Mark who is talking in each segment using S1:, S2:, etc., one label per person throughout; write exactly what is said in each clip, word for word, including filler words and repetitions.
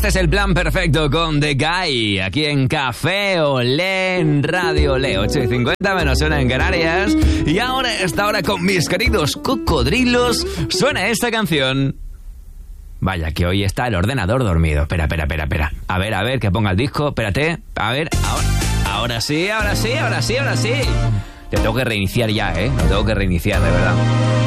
S1: Este es el plan perfecto con The Guy, aquí en Café Olé, en Radio Olé, ocho y cincuenta menos una en Canarias. Y ahora, esta hora con mis queridos cocodrilos, suena esta canción. Vaya, que hoy está el ordenador dormido. Espera, espera, espera, espera. A ver, a ver, que ponga el disco, espérate. A ver, ahora, ahora sí, ahora sí, ahora sí, ahora sí. Te tengo que reiniciar ya, ¿eh? Lo tengo que reiniciar, de verdad.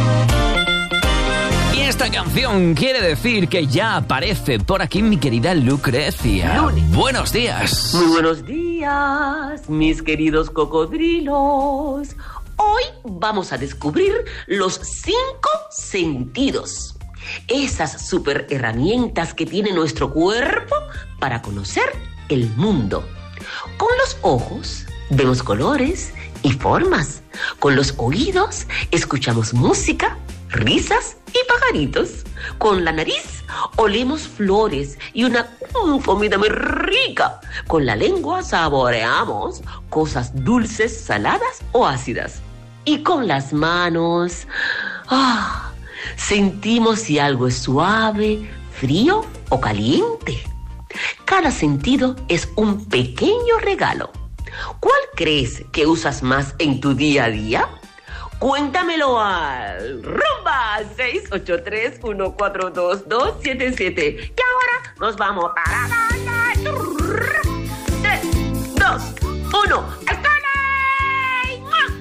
S1: Esta canción quiere decir que ya aparece por aquí mi querida Lucrecia.
S2: Lunes.
S1: Buenos días.
S2: Muy buenos días, mis queridos cocodrilos. Hoy vamos a descubrir los cinco sentidos. Esas super herramientas que tiene nuestro cuerpo para conocer el mundo. Con los ojos vemos colores y formas. Con los oídos escuchamos música, risas y pajaritos. Con la nariz olemos flores y una mm, comida muy rica. Con la lengua saboreamos cosas dulces, saladas o ácidas. Y con las manos ah, sentimos si algo es suave, frío o caliente. Cada sentido es un pequeño regalo. ¿Cuál crees que usas más en tu día a día? Cuéntamelo al rumba seis ocho tres, uno cuatro dos, dos siete siete. Y ahora nos vamos para